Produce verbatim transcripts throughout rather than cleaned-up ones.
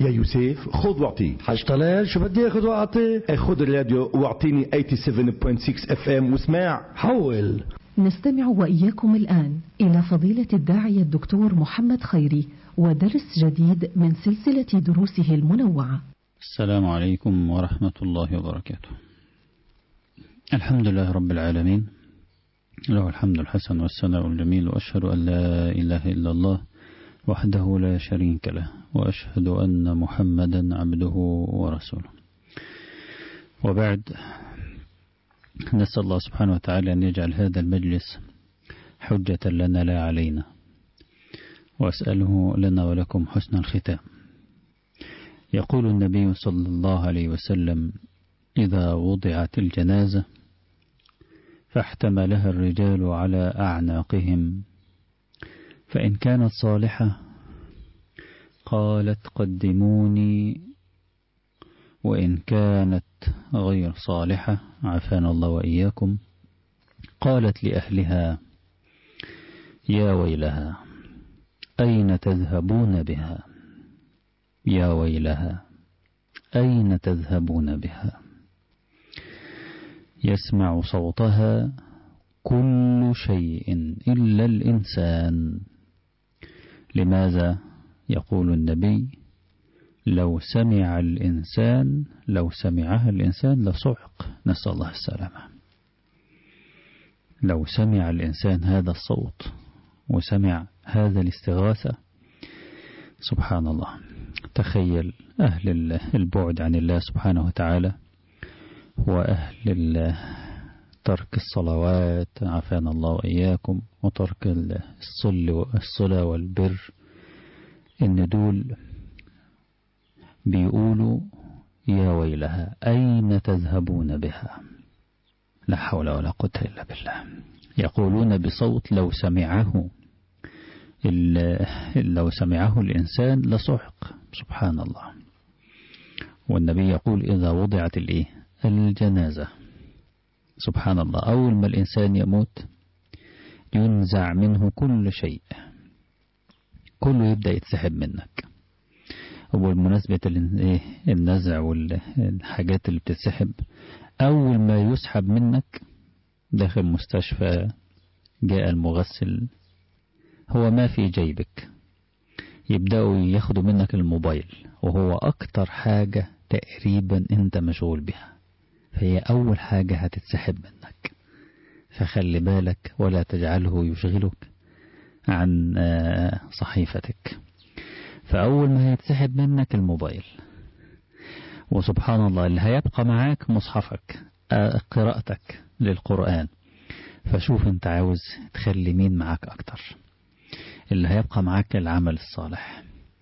يا يوسف خذ واعطي. حاج طلال شو بدي اخذ واعطي؟ خذ الراديو واعطيني سبعة وثمانين فاصلة ستة اف ام واسمع. حول. نستمع وإياكم الآن إلى فضيلة الداعية الدكتور محمد خيري ودرس جديد من سلسلة دروسه المنوعة. السلام عليكم ورحمة الله وبركاته. الحمد لله رب العالمين، له الحمد الحسن والثناء الجميل، وأشهد أن لا إله إلا الله وحده لا شريك له، وأشهد أن محمدا عبده ورسوله. وبعد، نسأل الله سبحانه وتعالى أن يجعل هذا المجلس حجة لنا لا علينا، وأسأله لنا ولكم حسن الختام. يقول النبي صلى الله عليه وسلم: إذا وضعت الجنازة فاحتملها الرجال على أعناقهم، فإن كانت صالحة قالت قدموني، وإن كانت غير صالحة عافانا الله وإياكم قالت لأهلها: يا ويلها أين تذهبون بها، يا ويلها أين تذهبون بها. يسمع صوتها كل شيء إلا الإنسان. لماذا؟ يقول النبي: لو سمع الإنسان لو سمعها الإنسان لصعق، نسأل الله السلامة. لو سمع الإنسان هذا الصوت وسمع هذا الاستغاثة، سبحان الله. تخيل أهل البعد عن الله سبحانه وتعالى، وأهل ترك الصلوات عافانا الله وإياكم، وترك الصلة والبر، إن دول بيقولوا: يا ويلها أين تذهبون بها. لا حول ولا قوة إلا بالله. يقولون بصوت لو سمعه لو سمعه الإنسان لصعق، سبحان الله. والنبي يقول: إذا وضعت الإيه الجنازة، سبحان الله، أول ما الإنسان يموت ينزع منه كل شيء، كله يبدأ يتسحب منك. وبالمناسبة النزع والحاجات اللي بتتسحب، أول ما يسحب منك داخل مستشفى جاء المغسل، هو ما في جيبك، يبدأوا ياخدوا منك الموبايل، وهو أكتر حاجة تقريبا أنت مشغول بها، فهي أول حاجة هتتسحب منك. فخلي بالك ولا تجعله يشغلك عن صحيفتك. فأول ما هيتسحب منك الموبايل، وسبحان الله اللي هيبقى معاك مصحفك، قراءتك للقرآن. فشوف انت عاوز تخلي مين معاك أكتر. اللي هيبقى معاك العمل الصالح.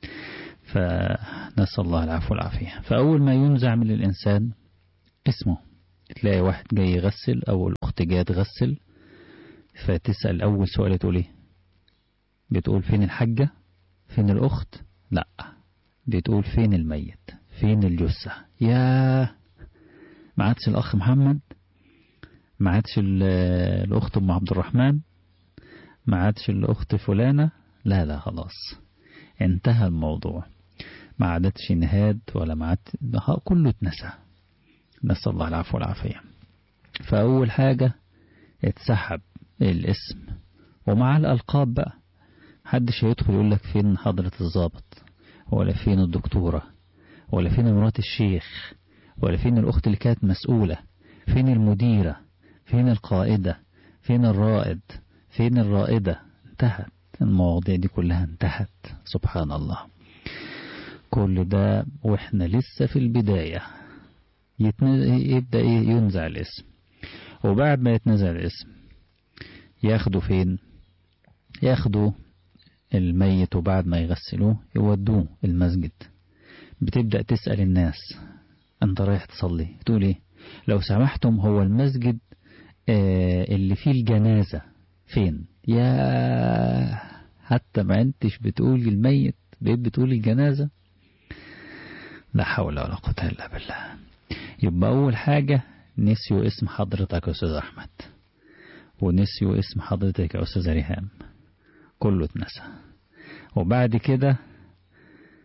فنسأل الله العفو والعافية. فأول ما ينزع من الإنسان اسمه، تلاقي واحد جاي يغسل أو الأخت جاية تغسل، فتسأل أول سؤال تقول ايه؟ بتقول فين الحجة؟ فين الأخت؟ لا، بتقول فين الميت؟ فين الجثة؟ يا ما عادش الأخ محمد، ما عادش الأخت أم عبد الرحمن، ما عادش الأخت فلانة، لا لا خلاص انتهى الموضوع. ما عادتش نهاد ولا ما عاد، كله اتنسى. نسأل الله العفو والعافية. فأول حاجة اتسحب الاسم، ومع الألقاب بقى. محدش هيدخل يقول لك فين حضرة الضابط، ولا فين الدكتورة، ولا فين مرات الشيخ، ولا فين الأخت اللي كانت مسؤولة، فين المديرة، فين القائدة، فين الرائد، فين الرائدة. انتهت المواضيع دي كلها، انتهت. سبحان الله. كل ده واحنا لسه في البداية. يبدأ ينزع الاسم، وبعد ما يتنزع الاسم ياخدوا فين؟ ياخدوا الميت، وبعد ما يغسلوه يودوه المسجد. بتبدأ تسأل الناس: أنت رايح تصلي؟ تقول إيه؟ لو سمحتم هو المسجد آه اللي فيه الجنازة فين؟ يا حتى ما أنتش بتقول الميت، بقيت بتقول الجنازة. لا حول ولا قوة إلا بالله. يبقى أول حاجة نسيوا اسم حضرتك يا أستاذ أحمد، ونسيوا اسم حضرتك يا أستاذ ريهام، كله اتنسى. وبعد كده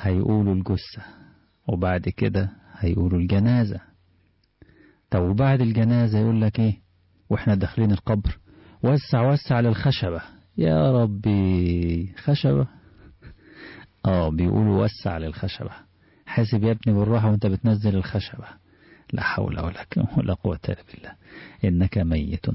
هيقولوا الجثة، وبعد كده هيقولوا الجنازة. طب وبعد الجنازة يقول لك ايه واحنا داخلين القبر؟ وسع وسع للخشبة. يا ربي خشبة؟ اه بيقولوا وسع للخشبة. حاسب يا ابني بالراحة وانت بتنزل الخشبة. لا حول ولا قوة إلا بالله. إنك ميت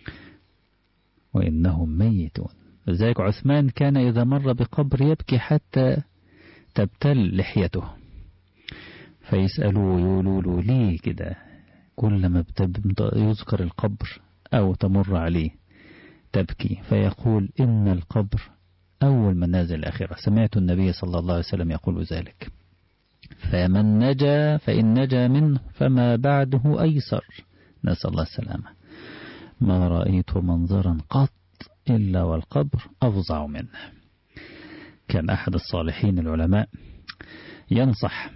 وإنهم ميتون. لذلك عثمان كان إذا مر بقبر يبكي حتى تبتل لحيته، فيسألوه يقولوا له ليه كده؟ كلما يذكر القبر أو تمر عليه تبكي، فيقول إن القبر أول منازل الآخرة. سمعت النبي صلى الله عليه وسلم يقول ذلك. فمن نجا فإن نجا منه فما بعده أيسر. نسأل الله السلامة. ما رأيت منظرا قط إلا والقبر أفظع منه. كان أحد الصالحين العلماء ينصح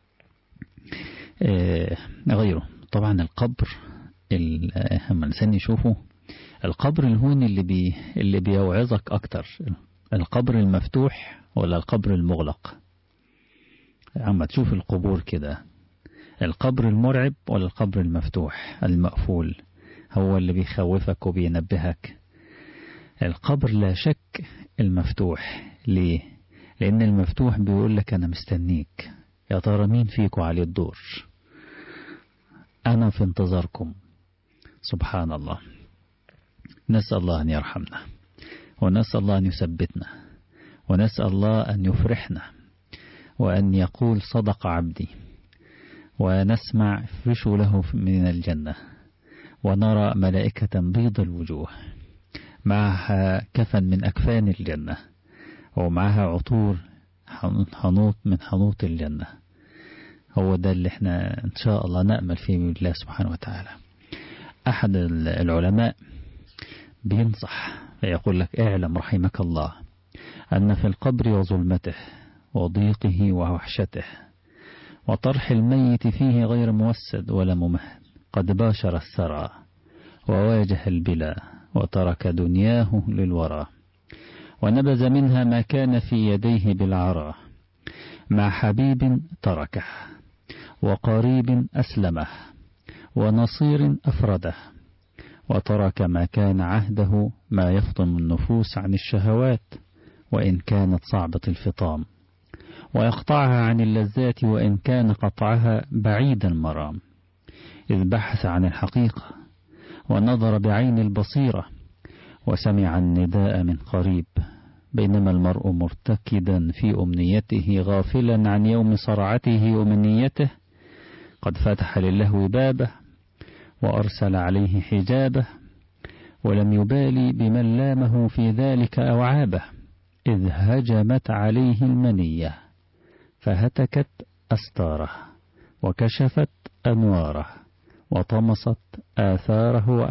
غيره. طبعا القبر لما الإنسان يشوفه، القبر الهون اللي بي اللي بيوعظك أكتر، القبر المفتوح ولا القبر المغلق؟ عما تشوف القبور كده، القبر المرعب ولا القبر المفتوح المقفول هو اللي بيخوفك وبينبهك؟ القبر لا شك المفتوح. ليه؟ لأن المفتوح بيقول لك أنا مستنيك، يا ترى مين فيكم عليه الدور، أنا في انتظاركم. سبحان الله. نسأل الله أن يرحمنا، ونسأل الله أن يثبتنا، ونسأل الله أن يفرحنا، وأن يقول صدق عبدي، ونسمع فرشوا له من الجنة، ونرى ملائكة بيض الوجوه معها كفن من أكفان الجنة، ومعها عطور حنوط من حنوط الجنة. هو ده اللي احنا إن شاء الله نأمل فيه من الله سبحانه وتعالى. أحد العلماء بينصح فيقول لك اعلم رحمك الله أن في القبر وظلمته وضيقه ووحشته وطرح الميت فيه غير موسد ولا ممهد قد باشر الثرى وواجه البلا وترك دنياه للورى، ونبذ منها ما كان في يديه بالعرى، مع حبيب تركه وقريب أسلمه ونصير أفرده، وترك ما كان عهده ما يفطم النفوس عن الشهوات وإن كانت صعبة الفطام، ويقطعها عن اللذات وإن كان قطعها بعيد المرام، إذ بحث عن الحقيقة ونظر بعين البصيرة وسمع النداء من قريب، بينما المرء مرتكدا في أمنيته غافلا عن يوم صرعته ومنيته، قد فتح للهو بابه وأرسل عليه حجابه، ولم يبالي بمن لامه في ذلك أو عابه، إذ هجمت عليه المنية فهتكت أستاره وكشفت أنواره وطمست آثاره